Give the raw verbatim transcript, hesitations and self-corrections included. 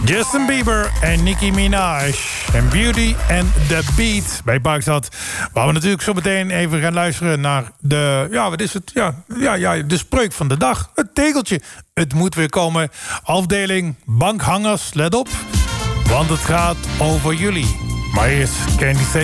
Justin Bieber en Nicki Minaj. En Beauty and the Beat bij Parkstad. Waar we natuurlijk zo meteen even gaan luisteren naar de... Ja, wat is het? Ja, ja, ja, de spreuk van de dag. Het tegeltje. Het moet weer komen. Afdeling bankhangers, let op. Want het gaat over jullie. Maar eerst Candy State.